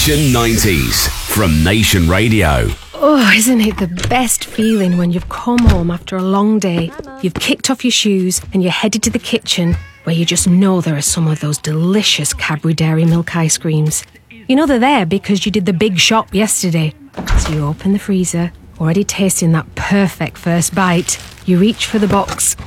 Nation 90s from Nation Radio. Oh, isn't it the best feeling when you've come home after a long day, you've kicked off your shoes and you're headed to the kitchen where you just know there are some of those delicious Cadbury Dairy Milk ice creams. You know they're there because you did the big shop yesterday. So you open the freezer, already tasting that perfect first bite. You reach for the box